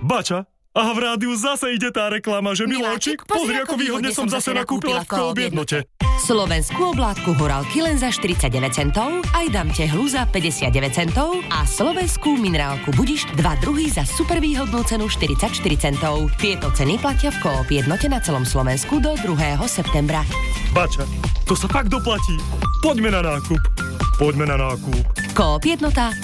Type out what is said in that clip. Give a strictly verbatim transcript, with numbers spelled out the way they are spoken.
Bača, a v rádiu zase ide tá reklama, že Miláčik, pozri, ako výhodne som zase nakúpila v Coop Jednote. Slovenskú oblátku horálky len za štyridsaťdeväť centov, aj dám tehlu za päťdesiatdeväť centov a slovenskú minerálku Budiš dva druhy za super výhodnú cenu štyridsaťštyri centov. Tieto ceny platia v Coop Jednote na celom Slovensku do druhého septembra. Bača, to sa fakt doplatí. Poďme na nákup. Poďme na nákup. Coop Jednota